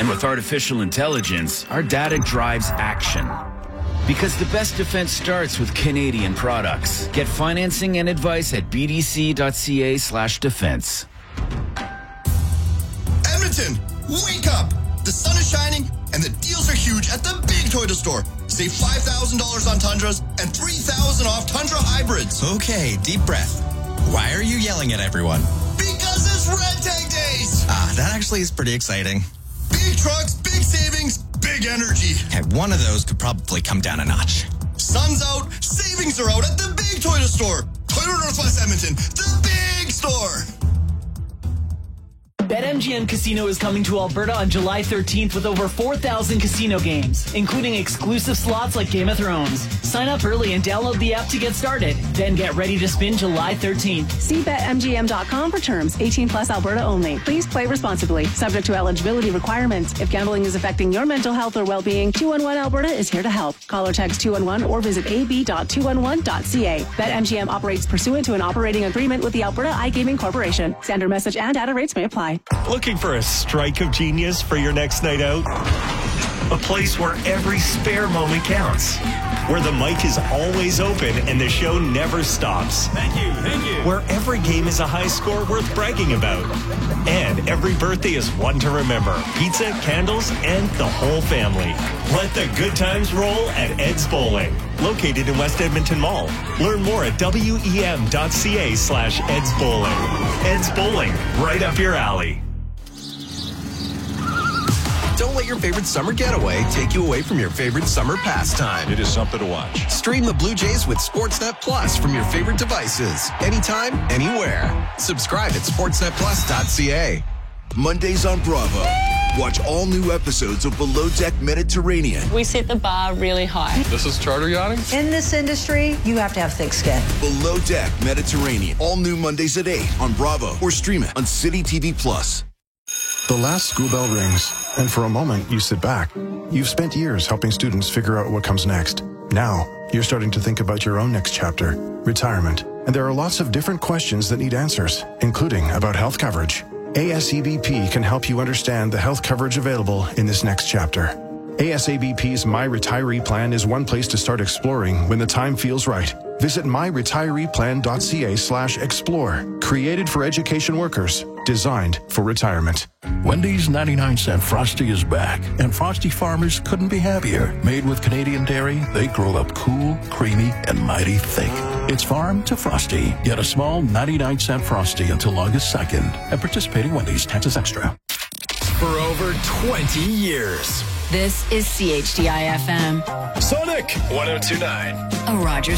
And with artificial intelligence, our data drives action. Because the best defense starts with Canadian products. Get financing and advice at bdc.ca/defense. Edmonton, wake up! The sun is shining and the deals are huge at the big Toyota store. Save $5,000 on Tundras and $3,000 off Tundra hybrids. Okay, deep breath. Why are you yelling at everyone? Because it's Red Tank Days! That actually is pretty exciting. Big trucks, big savings, big energy. Okay, one of those could probably come down a notch. Sun's out, savings are out at the big Toyota store. Toyota Northwest Edmonton, the big store. BetMGM Casino is coming to Alberta on July 13th with over 4,000 casino games, including exclusive slots like Game of Thrones. Sign up early and download the app to get started. Then get ready to spin July 13th. See BetMGM.com for terms. 18 plus Alberta only. Please play responsibly. Subject to eligibility requirements. If gambling is affecting your mental health or well-being, 211 Alberta is here to help. Call or text 211 or visit ab.211.ca. BetMGM operates pursuant to an operating agreement with the Alberta iGaming Corporation. Standard message and data rates may apply. Looking for a strike of genius for your next night out? A place where every spare moment counts. Where the mic is always open and the show never stops. Thank you. Where every game is a high score worth bragging about. And every birthday is one to remember. Pizza, candles, and the whole family. Let the good times roll at Ed's Bowling. Located in West Edmonton Mall. Learn more at wem.ca/Ed's Bowling. Ed's Bowling, right up your alley. Don't let your favorite summer getaway take you away from your favorite summer pastime. It is something to watch. Stream the Blue Jays with Sportsnet Plus from your favorite devices. Anytime, anywhere. Subscribe at sportsnetplus.ca. Mondays on Bravo. Watch all new episodes of Below Deck Mediterranean. We set the bar really high. This is charter yachting? In this industry, you have to have thick skin. Below Deck Mediterranean. All new Mondays at 8 on Bravo or stream it on City TV Plus. The last school bell rings, and for a moment you sit back. You've spent years helping students figure out what comes next. Now, you're starting to think about your own next chapter, retirement. And there are lots of different questions that need answers, including about health coverage. ASABP can help you understand the health coverage available in this next chapter. ASABP's My Retiree Plan is one place to start exploring when the time feels right. Visit myretireeplan.ca/explore. Created for education workers, designed for retirement. Wendy's 99-cent Frosty is back, and Frosty farmers couldn't be happier. Made with Canadian dairy, they grow up cool, creamy, and mighty thick. It's farm to Frosty. Get a small 99-cent Frosty until August 2nd at participating Wendy's. Taxes extra. For over 20 years. This is CHDI FM. Sonic 102.9. A Rogers